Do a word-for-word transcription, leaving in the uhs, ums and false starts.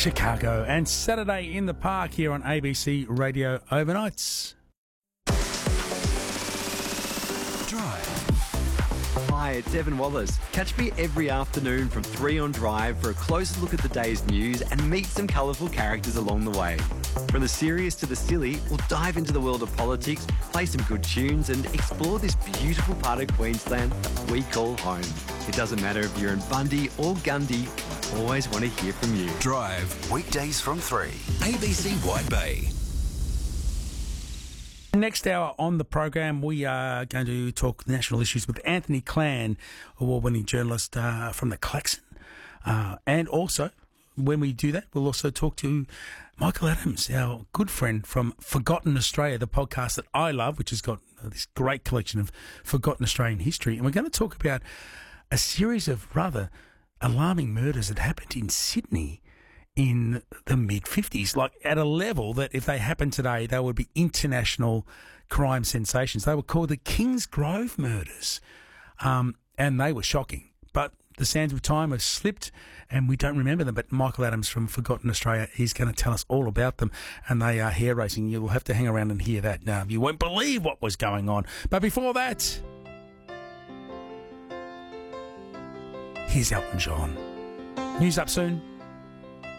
Chicago, and Saturday in the Park here on A B C Radio Overnights. Drive. Hi, it's Evan Wallace. Catch me every afternoon from three on Drive for a closer look at the day's news and meet some colourful characters along the way. From the serious to the silly, we'll dive into the world of politics, play some good tunes and explore this beautiful part of Queensland that we call home. It doesn't matter if you're in Bundy or Gundy, I always want to hear from you. Drive, weekdays from three. A B C White Bay. Next hour on the program, we are going to talk national issues with Anthony Clan, award-winning journalist uh, from the Klaxon. Uh, and also, when we do that, we'll also talk to Michael Adams, our good friend from Forgotten Australia, the podcast that I love, which has got this great collection of forgotten Australian history. And we're going to talk about a series of rather alarming murders that happened in Sydney in the mid-fifties, like at a level that if they happened today, they would be international crime sensations. They were called the Kings Grove murders, um, and they were shocking. But the sands of time have slipped, and we don't remember them. But Michael Adams from Forgotten Australia, he's going to tell us all about them, and they are hair-raising. You'll have to hang around and hear that. Now, you won't believe what was going on. But before that, here's Elton John. News up soon.